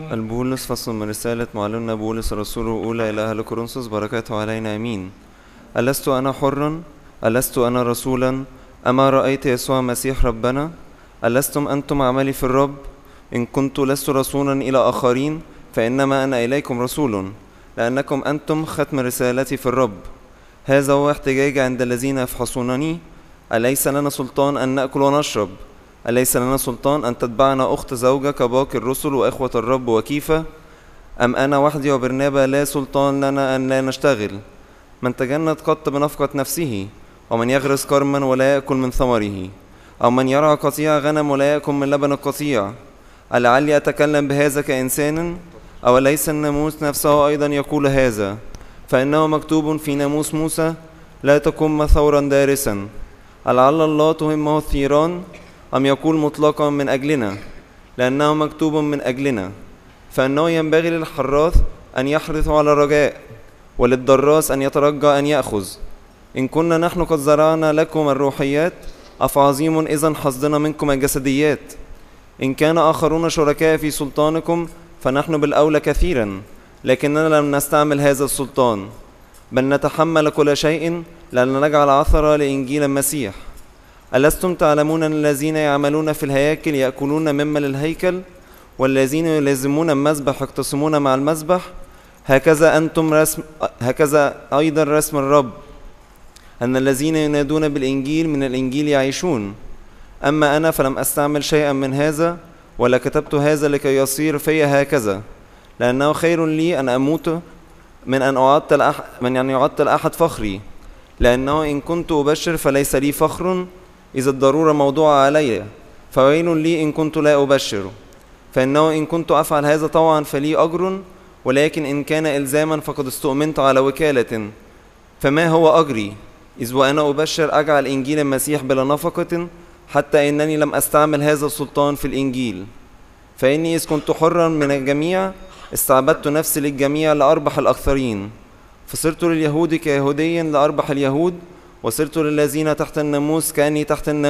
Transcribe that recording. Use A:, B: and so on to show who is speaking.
A: البولس فصل من رسالة معلمنا بولس الرسول الأولى إلى أهل كورنثوس، بركاته علينا آمين. ألست أنا حرا؟ ألست أنا رسولا؟ أما رأيت يسوع المسيح ربنا؟ ألستم أنتم عملي في الرب؟ إن كنت لست رسولا إلى آخرين فإنما أنا إليكم رسول، لأنكم أنتم ختم رسالتي في الرب. هذا هو احتجاجي عند الذين يفحصونني. أليس لنا سلطان أن نأكل ونشرب؟ أليس لنا سلطان أن تتبعنا أخت زوجة كباقي الرسل وإخوة الرب وكيفة؟ أم أنا وحدي وبرنابا لا سلطان لنا أن لا نشتغل؟ من تجند قط بنفقة نفسه، ومن يغرس كرما ولا يأكل من ثمره، أو من يرعى قطيع غنم ولا يأكل من لبن القطيع. ألعلي أتكلم بهذا كإنسان؟ أو ليس الناموس نفسه أيضا يقول هذا؟ فإنه مكتوب في ناموس موسى: لا تقم ثورا دارسا. ألعل الله تهمه الثيران؟ أم يقول مطلقا من أجلنا؟ لأنه مكتوب من أجلنا. فإنه ينبغي للحراث أن يحرثوا على الرجاء، وللدراس أن يترجى أن يأخذ. إن كنا نحن قد زرعنا لكم الروحيات، أفعظيم إذن حظنا منكم الجسديات. إن كان آخرون شركاء في سلطانكم فنحن بالأولى كثيرا، لكننا لم نستعمل هذا السلطان، بل نتحمل كل شيء لأن نجعل عثرة لإنجيل المسيح. ألستم تعلمون أن الذين يعملون في الهياكل يأكلون مما للهيكل، والذين يلازمون المذبح يقتسمون مع المذبح؟ هكذا أيضا رسم الرب، أن الذين ينادون بالإنجيل من الإنجيل يعيشون. أما أنا فلم أستعمل شيئا من هذا، ولا كتبت هذا لكي يصير في هكذا، لأنه خير لي أن أموت من أن يعطل أحد فخري. لأنه إن كنت أبشر فليس لي فخر، إذا الضرورة موضوعة علي، فويل لي إن كنت لا أبشر. فإنه إن كنت أفعل هذا طوعا فلي أجر، ولكن إن كان إلزاما فقد استؤمنت على وكالة. فما هو أجري؟ إذ وأنا أبشر أجعل إنجيل المسيح بلا نفقة، حتى إنني لم أستعمل هذا السلطان في الإنجيل. فإني إذ كنت حرا من الجميع استعبدت نفسي للجميع لأربح الأكثرين. فصرت لليهود كيهودي لأربح اليهود، وصرت للذين تحت الناموس كأني تحت الناموس